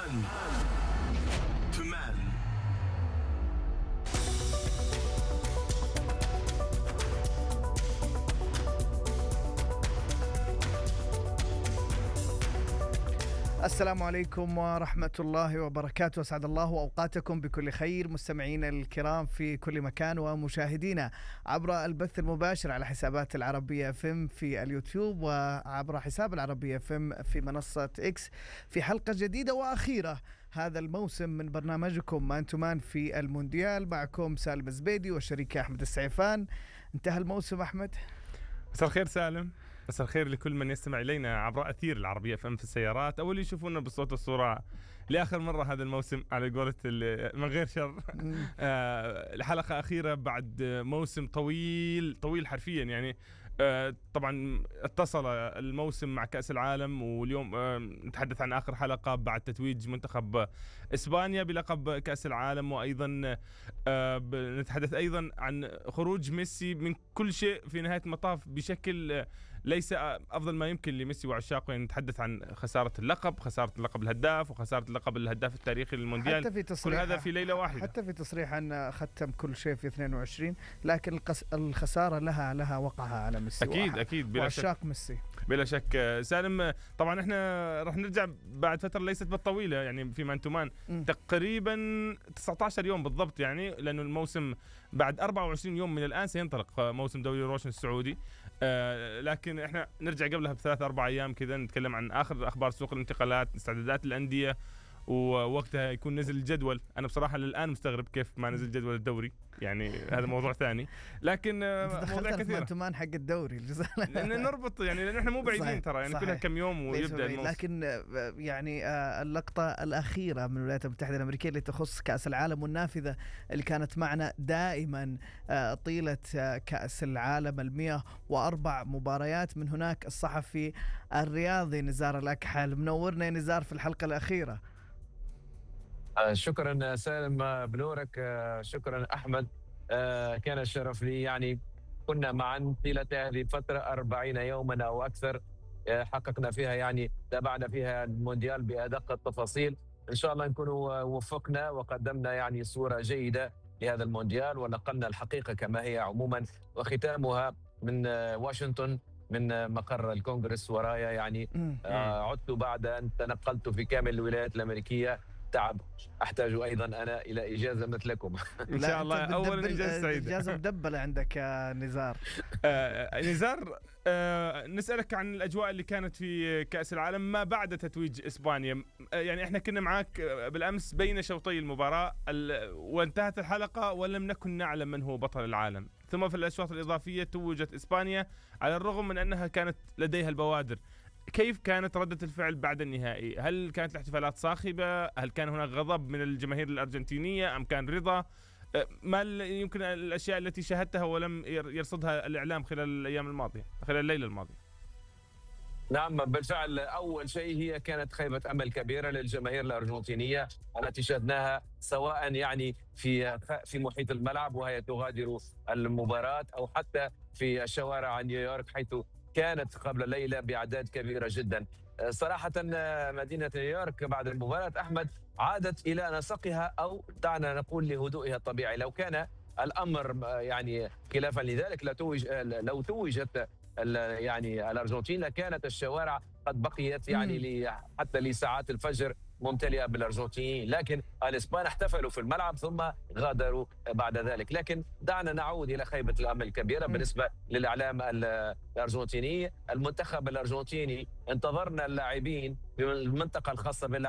Man to man. السلام عليكم ورحمة الله وبركاته. أسعد الله أوقاتكم بكل خير مستمعينا الكرام في كل مكان ومشاهدينا عبر البث المباشر على حسابات العربية FM في اليوتيوب وعبر حساب العربية FM في منصة إكس في حلقة جديدة وأخيرة هذا الموسم من برنامجكم مان تو مان في المونديال. معكم سالم الزبيدي وشريكي أحمد السعيفان. انتهى الموسم أحمد. مساء الخير سالم، مساء الخير لكل من يستمع إلينا عبر أثير العربية FM في السيارات أو اللي يشوفونا بالصوت والصورة لآخر مرة هذا الموسم على قولة من غير شر. الحلقة أخيرة بعد موسم طويل حرفيا يعني. طبعا اتصل الموسم مع كأس العالم، واليوم نتحدث عن آخر حلقة بعد تتويج منتخب إسبانيا بلقب كأس العالم، وأيضا نتحدث أيضا عن خروج ميسي من كل شيء في نهاية المطاف بشكل ليس أفضل ما يمكن لميسي وعشاقه. يعني نتحدث عن خسارة اللقب الهداف، وخسارة اللقب الهداف التاريخي للمونديال، حتى في كل هذا في ليلة واحدة. حتى في تصريح أن ختم كل شيء في 22، لكن الخسارة لها وقعها على ميسي. أكيد بلا وعشاق ميسي بلا شك. سالم، طبعا احنا راح نرجع بعد فترة ليست بالطويلة يعني في مان تو مان، تقريبا 19 يوم بالضبط يعني، لأنه الموسم بعد 24 يوم من الآن سينطلق موسم دوري روشن السعودي. لكن احنا نرجع قبلها ب3-4 أيام كذا نتكلم عن آخر أخبار سوق الانتقالات، استعدادات الأندية، ووقتها يكون نزل الجدول. أنا بصراحة للآن مستغرب كيف ما نزل جدول الدوري، يعني هذا موضوع ثاني، لكن مواضيع كثيرة. مان حق الدوري نربط يعني، لأن احنا مو بعيدين ترى يعني، كلها كم يوم ويبدأ الموسم. لكن يعني اللقطة الأخيرة من الولايات المتحدة الأمريكية اللي تخص كأس العالم، والنافذة اللي كانت معنا دائما طيلة كأس العالم 104 مباريات، من هناك الصحفي الرياضي نزار الأكحل. منورنا يا نزار في الحلقة الأخيرة. شكرا سالم، بنورك. شكرا أحمد. كان الشرف لي، يعني كنا معا طيلة هذه الفترة 40 يوما أو أكثر، حققنا فيها يعني تابعنا فيها المونديال بأدق التفاصيل. إن شاء الله نكون وفقنا وقدمنا يعني صورة جيدة لهذا المونديال، ونقلنا الحقيقة كما هي عموما، وختامها من واشنطن من مقر الكونغرس ورايا يعني. عدت بعد أن تنقلت في كامل الولايات الأمريكية. تعب أحتاج أيضا أنا إلى إجازة مثلكم. إن شاء الله أولا إجازة سعيدة. إجازة مدبلة عندك يا نزار. نزار، نسألك عن الأجواء اللي كانت في كأس العالم ما بعد تتويج إسبانيا. يعني إحنا كنا معاك بالأمس بين شوطي المباراة وانتهت الحلقة ولم نكن نعلم من هو بطل العالم، ثم في الأشواط الإضافية توجت إسبانيا على الرغم من أنها كانت لديها البوادر. كيف كانت ردة الفعل بعد النهائي؟ هل كانت الاحتفالات صاخبة؟ هل كان هناك غضب من الجماهير الأرجنتينية أم كان رضا؟ ما يمكن الأشياء التي شاهدتها ولم يرصدها الإعلام خلال الأيام الماضية، خلال الليلة الماضية؟ نعم بالفعل، أول شيء هي كانت خيبة أمل كبيرة للجماهير الأرجنتينية التي شاهدناها سواء يعني في محيط الملعب وهي تغادر المباراة، أو حتى في شوارع نيويورك، حيث كانت قبل الليلة بأعداد كبيرة جدا. صراحة مدينة نيويورك بعد المباراة أحمد عادت إلى نسقها، أو دعنا نقول لهدوئها الطبيعي. لو كان الأمر يعني خلافا لذلك لو توجت يعني الأرجنتين لكانت الشوارع قد بقيت يعني حتى لساعات الفجر ممتلئة بالأرجنتينيين، لكن الإسبان احتفلوا في الملعب ثم غادروا بعد ذلك. لكن دعنا نعود إلى خيبة الأمل الكبيرة بالنسبة للإعلام الأرجنتيني. المنتخب الأرجنتيني انتظرنا اللاعبين في المنطقة الخاصة